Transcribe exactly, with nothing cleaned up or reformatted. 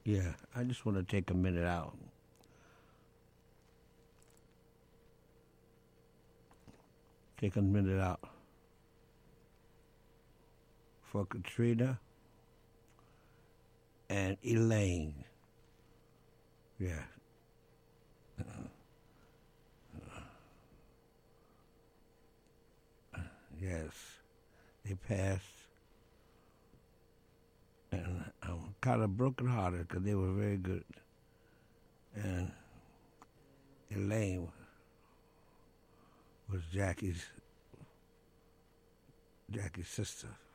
Yeah, I just want to take a minute out. Take a minute out for Katrina and Elaine. Yeah. Yes. They passed. And I'm kind of brokenhearted because they were very good. And Elaine was Jackie's Jackie's sister.